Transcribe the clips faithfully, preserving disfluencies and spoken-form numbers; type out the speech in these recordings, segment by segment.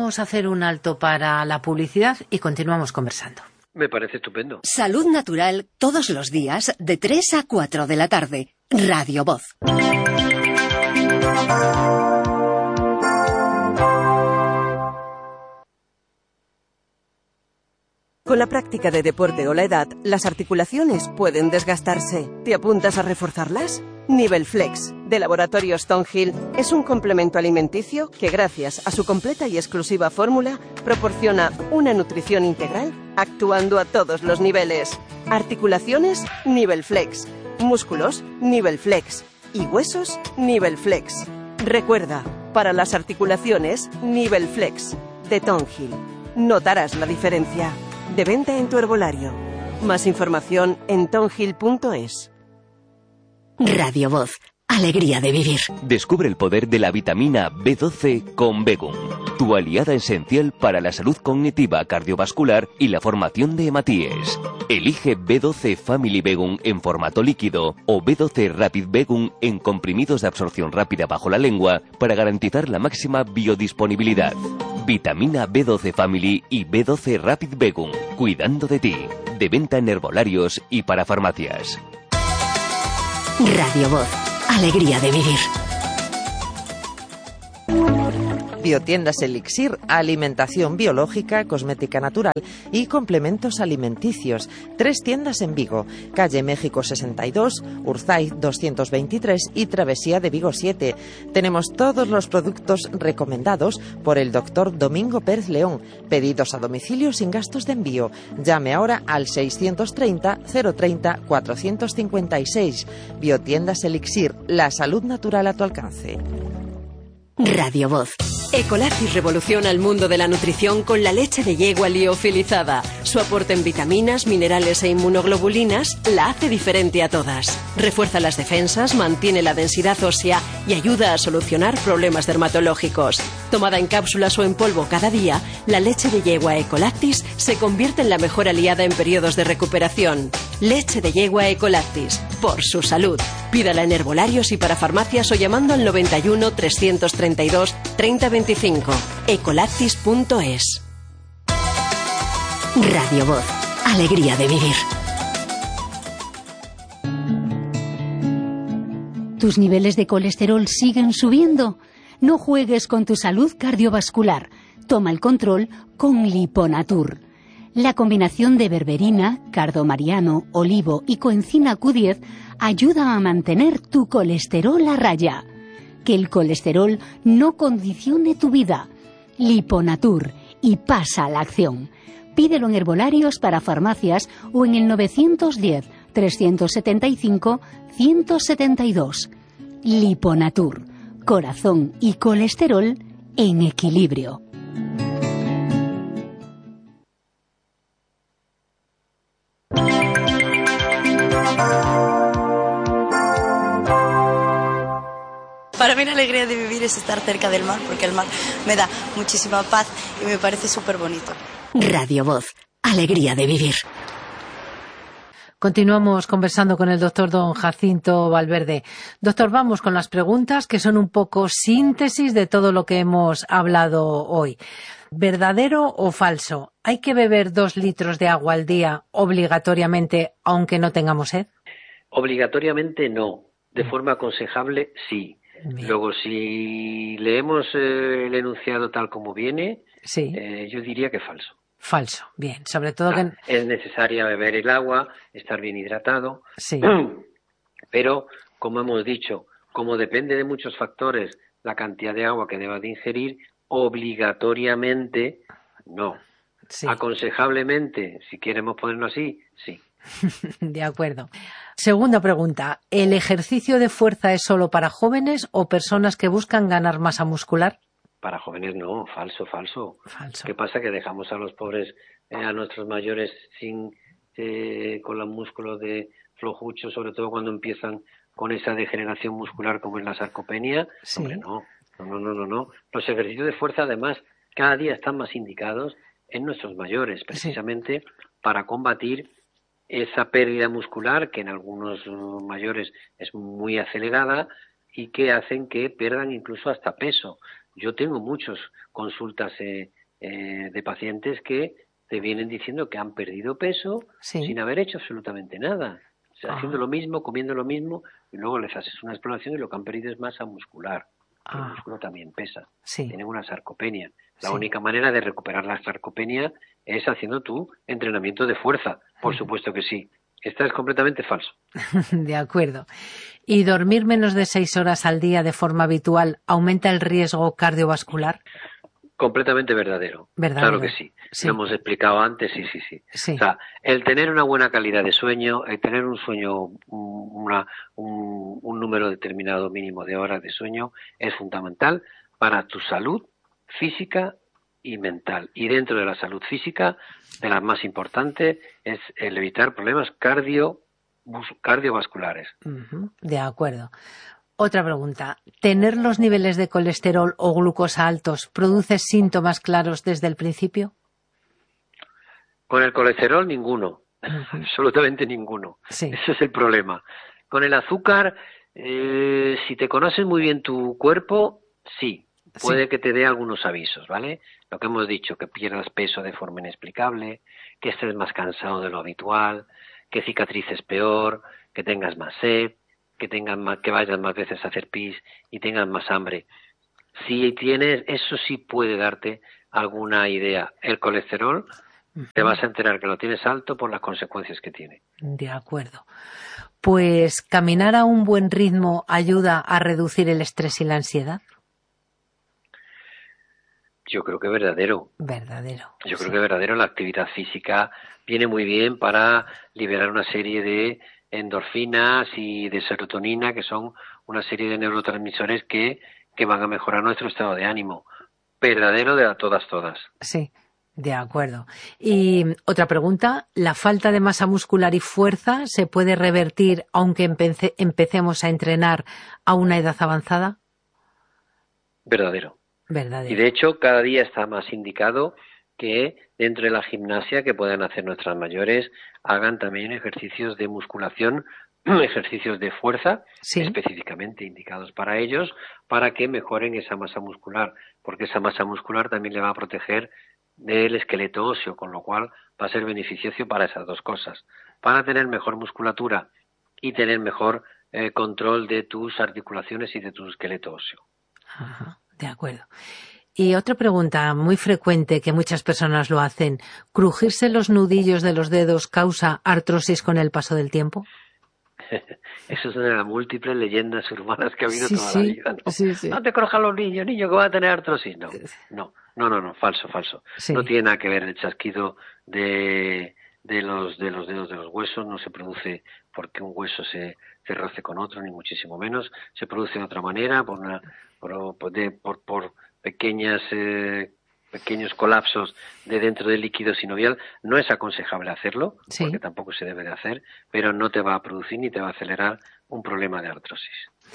vamos a hacer un alto para la publicidad y continuamos conversando. Me parece estupendo. Salud Natural todos los días de tres a cuatro de la tarde. Radio Voz. Con la práctica de deporte o la edad, las articulaciones pueden desgastarse. ¿Te apuntas a reforzarlas? Nivel Flex, de Laboratorios Stonehill, es un complemento alimenticio que, gracias a su completa y exclusiva fórmula, proporciona una nutrición integral actuando a todos los niveles. Articulaciones, Nivel Flex. Músculos, Nivel Flex. Y huesos, Nivel Flex. Recuerda, para las articulaciones, Nivel Flex, de Stonehill. Notarás la diferencia. De venta en tu herbolario. Más información en tonhill punto es. Radio Voz. Alegría de vivir. Descubre el poder de la vitamina B doce con Begum, tu aliada esencial para la salud cognitiva, cardiovascular y la formación de hematíes. Elige B doce Family Begum en formato líquido o B doce Rapid Begum en comprimidos de absorción rápida bajo la lengua para garantizar la máxima biodisponibilidad. Vitamina B doce Family y B doce Rapid Begum, cuidando de ti. De venta en herbolarios y para farmacias. Radio Voz. Alegría de vivir. Biotiendas Elixir, alimentación biológica, cosmética natural y complementos alimenticios. Tres tiendas en Vigo, calle México sesenta y dos, Urzaiz doscientos veintitrés y Travesía de Vigo siete. Tenemos todos los productos recomendados por el doctor Domingo Pérez León. Pedidos a domicilio sin gastos de envío. Llame ahora al seiscientos treinta, cero treinta, cuatrocientos cincuenta y seis. Biotiendas Elixir, la salud natural a tu alcance. Radio Voz. Ecolactis revoluciona el mundo de la nutrición con la leche de yegua liofilizada. Su aporte en vitaminas, minerales e inmunoglobulinas la hace diferente a todas. Refuerza las defensas, mantiene la densidad ósea y ayuda a solucionar problemas dermatológicos. Tomada en cápsulas o en polvo cada día, la leche de yegua Ecolactis se convierte en la mejor aliada en periodos de recuperación. Leche de yegua Ecolactis, por su salud. Pídala en herbolarios y para farmacias o llamando al noventa y uno, trescientos treinta y dos, treinta veinticinco. ecolactis punto es. Radio Voz. Alegría de vivir. ¿Tus niveles de colesterol siguen subiendo? No juegues con tu salud cardiovascular. Toma el control con Liponatur. La combinación de berberina, cardomariano, olivo y coenzima Q diez ayuda a mantener tu colesterol a raya. Que el colesterol no condicione tu vida. Liponatur, y pasa a la acción. Pídelo en herbolarios para farmacias o en el novecientos diez, trescientos setenta y cinco, ciento setenta y dos. Liponatur, corazón y colesterol en equilibrio. Para mí la alegría de vivir es estar cerca del mar, porque el mar me da muchísima paz y me parece súper bonito. Radio Voz. Alegría de vivir. Continuamos conversando con el doctor don Jacinto Valverde. Doctor, vamos con las preguntas que son un poco síntesis de todo lo que hemos hablado hoy. ¿Verdadero o falso? ¿Hay que beber dos litros de agua al día obligatoriamente aunque no tengamos sed? Obligatoriamente no. De forma aconsejable sí. Bien. Luego, si leemos eh, el enunciado tal como viene, sí. eh, yo diría que falso. Falso, bien. Sobre todo ah, que... Es necesaria beber el agua, estar bien hidratado, sí. Pero, como hemos dicho, como depende de muchos factores la cantidad de agua que deba de ingerir, obligatoriamente no. Sí. Aconsejablemente, si queremos ponerlo así, sí. De acuerdo. Segunda pregunta. ¿El ejercicio de fuerza es solo para jóvenes o personas que buscan ganar masa muscular? Para jóvenes no, falso, falso. Falso. ¿Qué pasa? Que dejamos a los pobres, eh, a nuestros mayores sin eh, con los músculos de flojuchos, sobre todo cuando empiezan con esa degeneración muscular como es la sarcopenia. Sí. Hombre, no, no, no, no, no. Los ejercicios de fuerza, además, cada día están más indicados en nuestros mayores, precisamente sí. para combatir esa pérdida muscular que en algunos mayores es muy acelerada y que hacen que pierdan incluso hasta peso. Yo tengo muchas consultas eh, eh, de pacientes que te vienen diciendo que han perdido peso sí. sin haber hecho absolutamente nada. O sea, ah. haciendo lo mismo, comiendo lo mismo, y luego les haces una exploración y lo que han perdido es masa muscular. Ah. El músculo también pesa. Sí. Tienen una sarcopenia. La sí. única manera de recuperar la sarcopenia es haciendo tu entrenamiento de fuerza. Por supuesto que sí. Esto es completamente falso. De acuerdo. ¿Y dormir menos de seis horas al día de forma habitual aumenta el riesgo cardiovascular? Completamente verdadero. ¿Verdadero? Claro que sí. sí. Lo hemos explicado antes, sí, sí, sí, sí. O sea, el tener una buena calidad de sueño, el tener un sueño, una, un, un número determinado mínimo de horas de sueño es fundamental para tu salud física y mental. Y dentro de la salud física, de las más importantes, es el evitar problemas cardio, cardiovasculares. Uh-huh. De acuerdo. Otra pregunta. ¿Tener los niveles de colesterol o glucosa altos produce síntomas claros desde el principio? Con el colesterol, ninguno. Uh-huh. Absolutamente ninguno. Sí. Ese es el problema. Con el azúcar, eh, si te conoces muy bien tu cuerpo, sí. Puede sí. que te dé algunos avisos, ¿vale? Lo que hemos dicho, que pierdas peso de forma inexplicable, que estés más cansado de lo habitual, que cicatrices peor, que tengas más sed, que tengan más, que vayas más veces a hacer pis y tengas más hambre. Si tienes, eso sí puede darte alguna idea. El colesterol, uh-huh. te vas a enterar que lo tienes alto por las consecuencias que tiene. De acuerdo. Pues caminar a un buen ritmo ayuda a reducir el estrés y la ansiedad. Yo creo que verdadero. Verdadero. Yo creo sí. que verdadero. La actividad física viene muy bien para liberar una serie de endorfinas y de serotonina, que son una serie de neurotransmisores que, que van a mejorar nuestro estado de ánimo. Verdadero de a todas, todas. Sí, de acuerdo. Y otra pregunta, ¿la falta de masa muscular y fuerza se puede revertir aunque empece, empecemos a entrenar a una edad avanzada? Verdadero. Verdadero. Y de hecho, cada día está más indicado que dentro de la gimnasia que puedan hacer nuestras mayores hagan también ejercicios de musculación, ejercicios de fuerza, sí. específicamente indicados para ellos, para que mejoren esa masa muscular, porque esa masa muscular también le va a proteger del esqueleto óseo, con lo cual va a ser beneficioso para esas dos cosas, para tener mejor musculatura y tener mejor eh, control de tus articulaciones y de tu esqueleto óseo. Ajá, de acuerdo. Y otra pregunta muy frecuente que muchas personas lo hacen, ¿crujirse los nudillos de los dedos causa artrosis con el paso del tiempo? Eso es una de las múltiples leyendas urbanas que ha habido sí, toda sí, la vida, ¿no? Sí, sí. No te crujan los niños, niño que va a tener artrosis. No, no, no, no, no falso, falso. Sí. No tiene nada que ver el chasquido de, de, los, de los dedos de los huesos, no se produce porque un hueso se, se roce con otro, ni muchísimo menos. Se produce de otra manera, por una, por, por, de, por, por pequeñas eh, pequeños colapsos de dentro del líquido sinovial. No es aconsejable hacerlo, sí. porque tampoco se debe de hacer, pero no te va a producir ni te va a acelerar un problema de artrosis.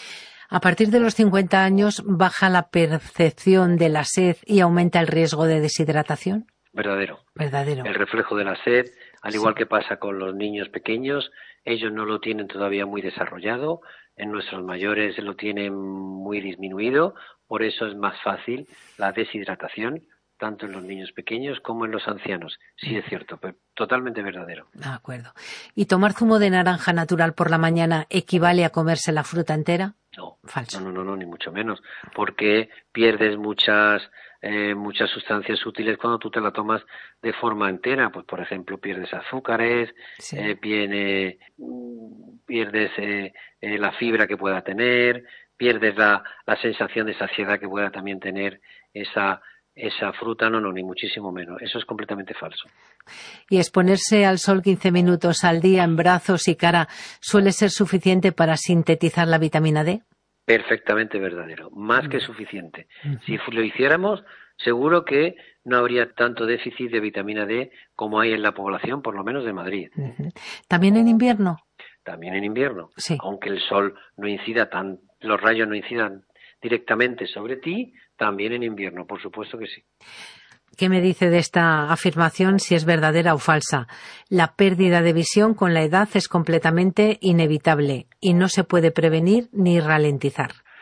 A partir de los cincuenta años, ¿baja la percepción de la sed y aumenta el riesgo de deshidratación? Verdadero. Verdadero. El reflejo de la sed, al igual sí. que pasa con los niños pequeños, ellos no lo tienen todavía muy desarrollado, en nuestros mayores lo tienen muy disminuido, por eso es más fácil la deshidratación, tanto en los niños pequeños como en los ancianos. Sí, es cierto, pero totalmente verdadero. De acuerdo. ¿Y tomar zumo de naranja natural por la mañana equivale a comerse la fruta entera? No, falso. No, no, no, ni mucho menos, porque pierdes muchas eh, muchas sustancias útiles cuando tú te la tomas de forma entera. Pues, por ejemplo, pierdes azúcares, sí. eh, viene, pierdes eh, eh, la fibra que pueda tener, pierdes la, la sensación de saciedad que pueda también tener esa esa fruta. No, no, ni muchísimo menos. Eso es completamente falso. ¿Y exponerse al sol quince minutos al día en brazos y cara suele ser suficiente para sintetizar la vitamina D? Perfectamente verdadero. Más uh-huh. que suficiente. Uh-huh. Si lo hiciéramos, seguro que no habría tanto déficit de vitamina D como hay en la población, por lo menos de Madrid. Uh-huh. ¿También en invierno? También en invierno. Sí. Aunque el sol no incida tan, los rayos no incidan directamente sobre ti, también en invierno, por supuesto que sí. ¿Qué me dice de esta afirmación, si es verdadera o falsa? La pérdida de visión con la edad es completamente inevitable y no se puede prevenir ni ralentizar.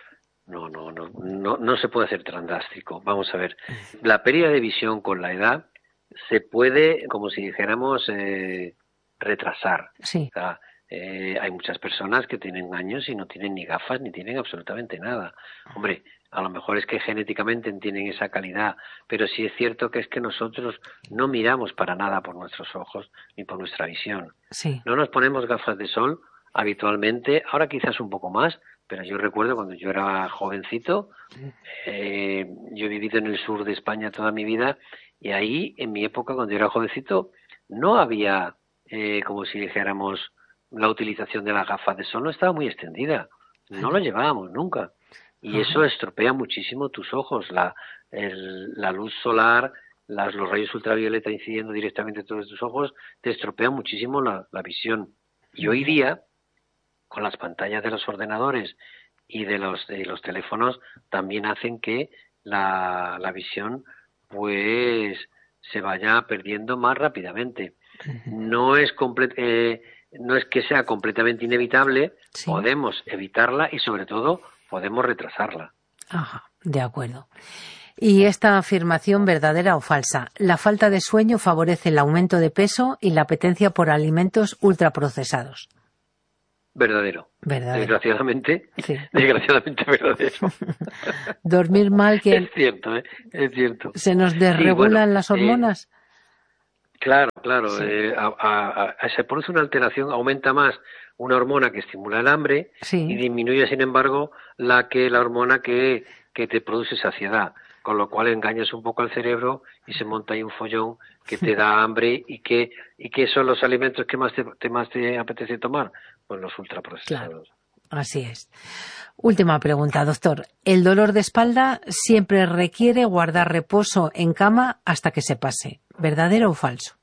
no, no, no, no, no se puede hacer tan drástico. Vamos a ver, la pérdida de visión con la edad se puede, como si dijéramos, eh, retrasar. Sí. O sea, eh, hay muchas personas que tienen años y no tienen ni gafas ni tienen absolutamente nada. Hombre, a lo mejor es que genéticamente tienen esa calidad, pero sí es cierto que es que nosotros no miramos para nada por nuestros ojos ni por nuestra visión. Sí. No nos ponemos gafas de sol habitualmente, ahora quizás un poco más, pero yo recuerdo cuando yo era jovencito, eh, yo he vivido en el sur de España toda mi vida y ahí, en mi época, cuando yo era jovencito, no había, eh, como si dijéramos, la utilización de las gafas de sol no estaba muy extendida, no lo llevábamos nunca. Y eso estropea muchísimo tus ojos, la, el, la luz solar, las, los rayos ultravioleta incidiendo directamente en todos tus ojos, te estropean muchísimo la, la visión. Y hoy día, con las pantallas de los ordenadores y de los, de los teléfonos, también hacen que la, la visión pues se vaya perdiendo más rápidamente. No es comple- eh, no es que sea completamente inevitable, sí. Podemos evitarla y sobre todo podemos retrasarla. Ajá, de acuerdo. Y esta afirmación, ¿verdadera o falsa? La falta de sueño favorece el aumento de peso y la apetencia por alimentos ultraprocesados. Verdadero. Verdadero. Desgraciadamente, sí. desgraciadamente verdadero. Dormir mal que... Es cierto, ¿eh? Es cierto. ¿Se nos desregulan sí, bueno, las hormonas? Eh, claro, claro. Sí. Eh, a, a, a, se produce una alteración, aumenta más una hormona que estimula el hambre sí. y disminuye, sin embargo, la que la hormona que, que te produce saciedad, con lo cual engañas un poco al cerebro y se monta ahí un follón que te da hambre y que y que son los alimentos que más te, te más te apetece tomar, pues los ultraprocesados. Claro, así es. Última pregunta, doctor. ¿El dolor de espalda siempre requiere guardar reposo en cama hasta que se pase? ¿Verdadero o falso?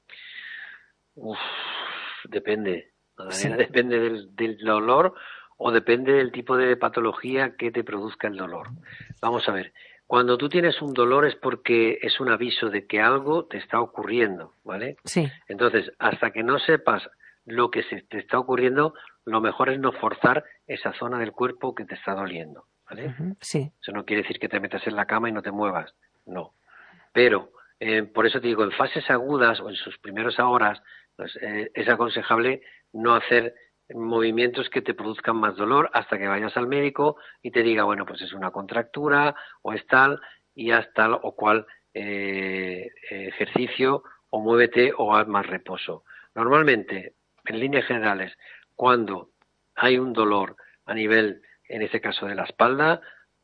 Uf, depende. Sí. Depende del, del dolor o depende del tipo de patología que te produzca el dolor. Vamos a ver, cuando tú tienes un dolor es porque es un aviso de que algo te está ocurriendo, ¿vale? Sí. Entonces, hasta que no sepas lo que se te está ocurriendo, lo mejor es no forzar esa zona del cuerpo que te está doliendo, ¿vale? Uh-huh, sí. Eso no quiere decir que te metas en la cama y no te muevas, no. Pero, eh, por eso te digo, en fases agudas o en sus primeras horas, pues, eh, es aconsejable no hacer movimientos que te produzcan más dolor hasta que vayas al médico y te diga, bueno, pues es una contractura o es tal y haz tal o cual eh, ejercicio o muévete o haz más reposo. Normalmente, en líneas generales, cuando hay un dolor a nivel, en este caso de la espalda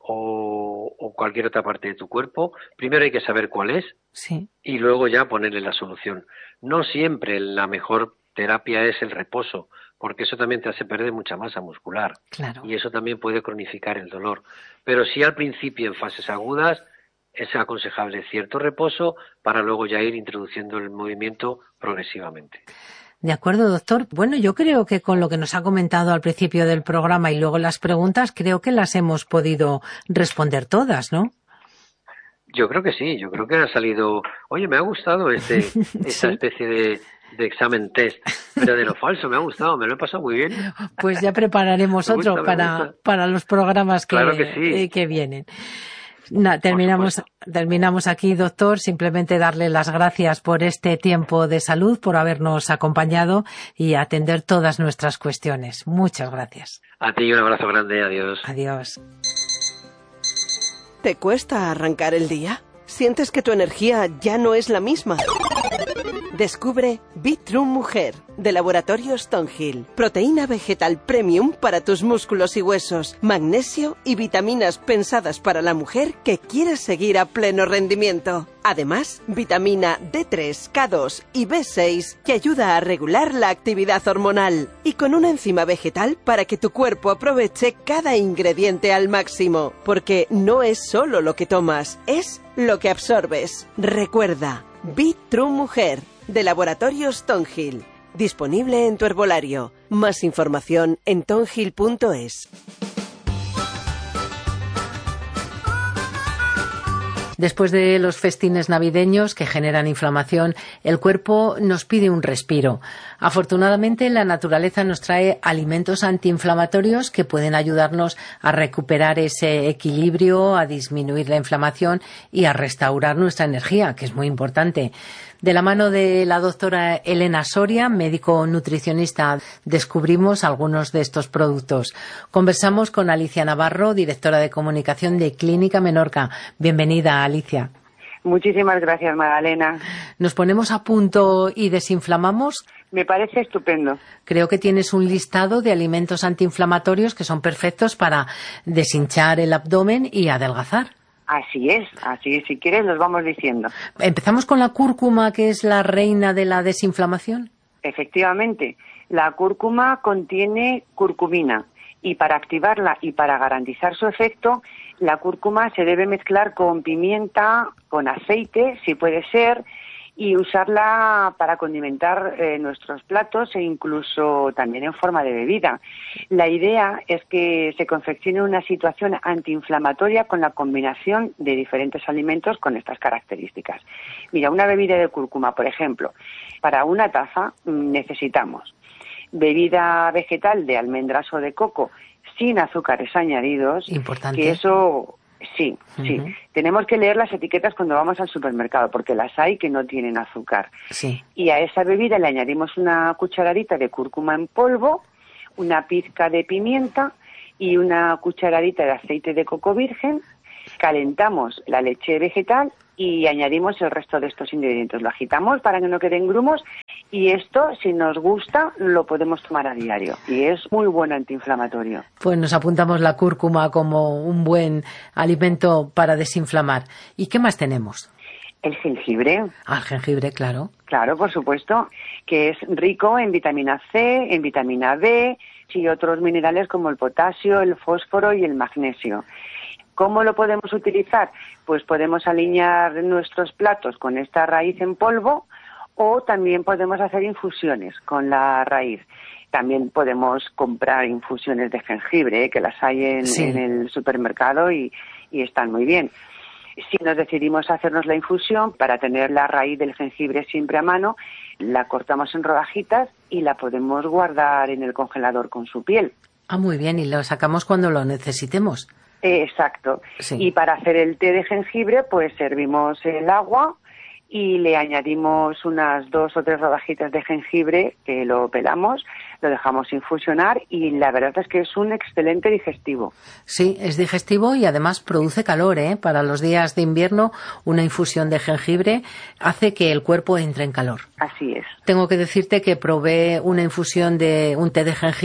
o, o cualquier otra parte de tu cuerpo, primero hay que saber cuál es sí. y luego ya ponerle la solución. No siempre la mejor terapia es el reposo, porque eso también te hace perder mucha masa muscular. Claro. Y eso también puede cronificar el dolor. Pero sí al principio, en fases agudas, es aconsejable cierto reposo para luego ya ir introduciendo el movimiento progresivamente. De acuerdo, doctor. Bueno, yo creo que con lo que nos ha comentado al principio del programa y luego las preguntas, creo que las hemos podido responder todas, ¿no? Yo creo que sí, yo creo que ha salido... Oye, me ha gustado este, esta ¿sí? especie de, de examen test, verdadero o falso, me ha gustado, me lo he pasado muy bien. Pues ya prepararemos otro gusta, para, para los programas que, claro que, sí. eh, que vienen. Na, terminamos, terminamos aquí, doctor. Simplemente darle las gracias por este tiempo de salud, por habernos acompañado y atender todas nuestras cuestiones. Muchas gracias. A ti un abrazo grande, adiós. Adiós. ¿Te cuesta arrancar el día? ¿Sientes que tu energía ya no es la misma? Descubre Bitrue Mujer, de Laboratorio Stonehill. Proteína vegetal premium para tus músculos y huesos, magnesio y vitaminas pensadas para la mujer que quiere seguir a pleno rendimiento. Además, vitamina D tres, K dos y B seis que ayuda a regular la actividad hormonal. Y con una enzima vegetal para que tu cuerpo aproveche cada ingrediente al máximo. Porque no es solo lo que tomas, es lo que absorbes. Recuerda, Bitrue Mujer, de Laboratorio Stonehill. Disponible en tu herbolario. Más información en tonhill punto es. Después de los festines navideños que generan inflamación, el cuerpo nos pide un respiro. Afortunadamente, la naturaleza nos trae alimentos antiinflamatorios que pueden ayudarnos a recuperar ese equilibrio, a disminuir la inflamación y a restaurar nuestra energía, que es muy importante. De la mano de la doctora Elena Soria, médico nutricionista, descubrimos algunos de estos productos. Conversamos con Alicia Navarro, directora de comunicación de Clínica Menorca. Bienvenida, Alicia. Muchísimas gracias, Magdalena. ¿Nos ponemos a punto y desinflamamos? Me parece estupendo. Creo que tienes un listado de alimentos antiinflamatorios que son perfectos para deshinchar el abdomen y adelgazar. Así es, así es. Si quieres, los vamos diciendo. ¿Empezamos con la cúrcuma, que es la reina de la desinflamación? Efectivamente, la cúrcuma contiene curcumina y para activarla y para garantizar su efecto, la cúrcuma se debe mezclar con pimienta, con aceite, si puede ser, y usarla para condimentar eh, nuestros platos e incluso también en forma de bebida. La idea es que se confeccione una situación antiinflamatoria con la combinación de diferentes alimentos con estas características. Mira, una bebida de cúrcuma, por ejemplo, para una taza necesitamos bebida vegetal de almendras o de coco sin azúcares añadidos. Importante. Que eso... Sí, uh-huh. sí. Tenemos que leer las etiquetas cuando vamos al supermercado, porque las hay que no tienen azúcar. Sí. Y a esa bebida le añadimos una cucharadita de cúrcuma en polvo, una pizca de pimienta y una cucharadita de aceite de coco virgen. Calentamos la leche vegetal y añadimos el resto de estos ingredientes. Lo agitamos para que no queden grumos y esto, si nos gusta, lo podemos tomar a diario. Y es muy buen antiinflamatorio. Pues nos apuntamos la cúrcuma como un buen alimento para desinflamar. ¿Y qué más tenemos? El jengibre. Ah, el jengibre, claro. Claro, por supuesto, que es rico en vitamina C, en vitamina B y otros minerales como el potasio, el fósforo y el magnesio. ¿Cómo lo podemos utilizar? Pues podemos alinear nuestros platos con esta raíz en polvo o también podemos hacer infusiones con la raíz. También podemos comprar infusiones de jengibre, ¿eh? que las hay en, sí. en el supermercado y, y están muy bien. Si nos decidimos hacernos la infusión, para tener la raíz del jengibre siempre a mano, la cortamos en rodajitas y la podemos guardar en el congelador con su piel. Ah, muy bien, y lo sacamos cuando lo necesitemos. Exacto. Sí. Y para hacer el té de jengibre, pues servimos el agua y le añadimos unas dos o tres rodajitas de jengibre que lo pelamos, lo dejamos infusionar y la verdad es que es un excelente digestivo. Sí, es digestivo y además produce calor, ¿eh? Para los días de invierno, una infusión de jengibre hace que el cuerpo entre en calor. Así es. Tengo que decirte que probé una infusión de un té de jengibre